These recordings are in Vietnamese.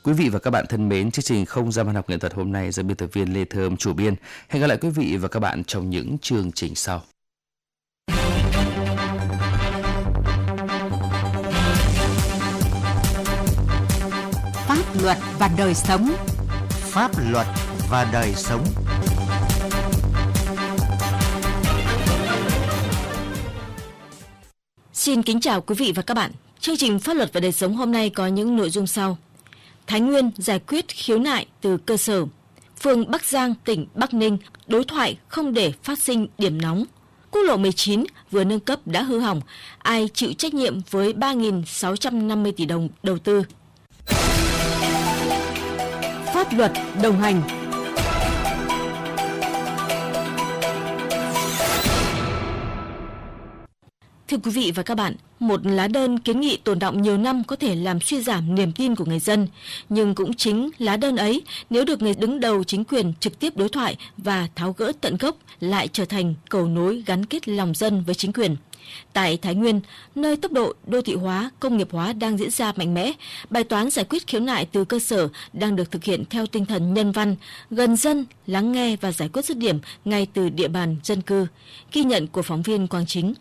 Quý vị và các bạn thân mến, chương trình Không gian văn học nghệ thuật hôm nay do biên tập viên Lê Thơm chủ biên. Hẹn gặp lại quý vị và các bạn trong những chương trình sau. Pháp luật và đời sống. Pháp luật và đời sống. Xin kính chào quý vị và các bạn. Chương trình Pháp luật và đời sống hôm nay có những nội dung sau. Thái Nguyên giải quyết khiếu nại từ cơ sở. Phường Bắc Giang, tỉnh Bắc Ninh đối thoại không để phát sinh điểm nóng. Quốc lộ 19 vừa nâng cấp đã hư hỏng. Ai chịu trách nhiệm với 3.650 tỷ đồng đầu tư? Pháp luật đồng hành. Thưa quý vị và các bạn, một lá đơn kiến nghị tồn đọng nhiều năm có thể làm suy giảm niềm tin của người dân. Nhưng cũng chính lá đơn ấy, nếu được người đứng đầu chính quyền trực tiếp đối thoại và tháo gỡ tận gốc, lại trở thành cầu nối gắn kết lòng dân với chính quyền. Tại Thái Nguyên, nơi tốc độ đô thị hóa, công nghiệp hóa đang diễn ra mạnh mẽ, bài toán giải quyết khiếu nại từ cơ sở đang được thực hiện theo tinh thần nhân văn, gần dân, lắng nghe và giải quyết dứt điểm ngay từ địa bàn dân cư. Ghi nhận của phóng viên Quang Chính.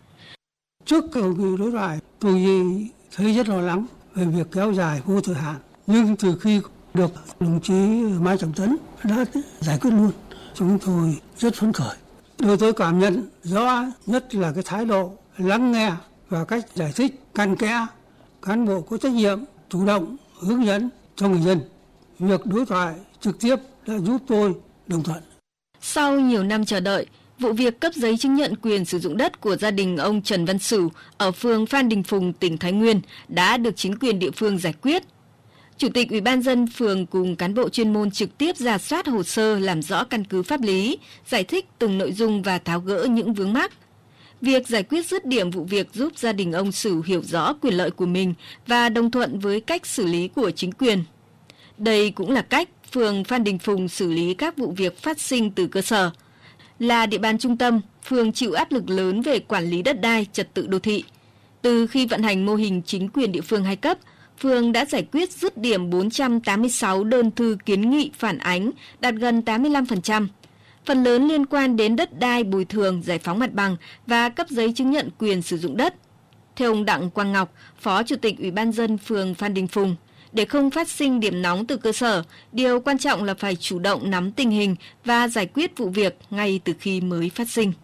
Trước cầu kỳ đối thoại, tôi thấy rất lo lắng về việc kéo dài vô thời hạn. Nhưng từ khi được đồng chí Mai Trọng Tấn đã giải quyết luôn, chúng tôi rất phấn khởi. Điều tôi cảm nhận rõ nhất là cái thái độ lắng nghe và cách giải thích cặn kẽ. Cán bộ có trách nhiệm chủ động hướng dẫn cho người dân. Việc đối thoại trực tiếp đã giúp tôi đồng thuận. Sau nhiều năm chờ đợi, vụ việc cấp giấy chứng nhận quyền sử dụng đất của gia đình ông Trần Văn Sửu ở phường Phan Đình Phùng, tỉnh Thái Nguyên đã được chính quyền địa phương giải quyết. Chủ tịch Ủy ban nhân dân phường cùng cán bộ chuyên môn trực tiếp rà soát hồ sơ, làm rõ căn cứ pháp lý, giải thích từng nội dung và tháo gỡ những vướng mắc. Việc giải quyết dứt điểm vụ việc giúp gia đình ông Sửu hiểu rõ quyền lợi của mình và đồng thuận với cách xử lý của chính quyền. Đây cũng là cách phường Phan Đình Phùng xử lý các vụ việc phát sinh từ cơ sở. Là địa bàn trung tâm, phường chịu áp lực lớn về quản lý đất đai, trật tự đô thị. Từ khi vận hành mô hình chính quyền địa phương 2 cấp, phường đã giải quyết dứt điểm 486 đơn thư kiến nghị phản ánh, đạt gần 85%. Phần lớn liên quan đến đất đai, bồi thường, giải phóng mặt bằng và cấp giấy chứng nhận quyền sử dụng đất. Theo ông Đặng Quang Ngọc, Phó Chủ tịch Ủy ban nhân dân phường Phan Đình Phùng, để không phát sinh điểm nóng từ cơ sở, điều quan trọng là phải chủ động nắm tình hình và giải quyết vụ việc ngay từ khi mới phát sinh.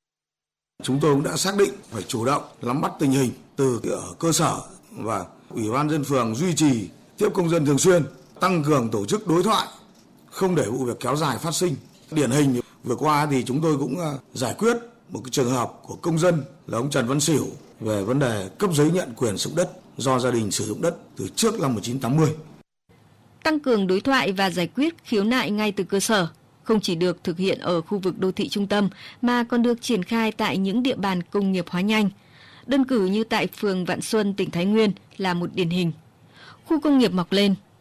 Chúng tôi cũng đã xác định phải chủ động nắm bắt tình hình từ ở cơ sở và Ủy ban nhân dân phường duy trì tiếp công dân thường xuyên, tăng cường tổ chức đối thoại, không để vụ việc kéo dài phát sinh. Điển hình vừa qua thì chúng tôi cũng giải quyết một cái trường hợp của công dân là ông Trần Văn Sửu về vấn đề cấp giấy nhận quyền sử dụng đất do gia đình sử dụng đất từ trước năm 1980. Tăng cường đối thoại và giải quyết khiếu nại ngay từ cơ sở không chỉ được thực hiện ở khu vực đô thị trung tâm mà còn được triển khai tại những địa bàn công nghiệp hóa nhanh. Đơn cử như tại phường Vạn Xuân, tỉnh Thái Nguyên là một điển hình. Khu công nghiệp mọc lên,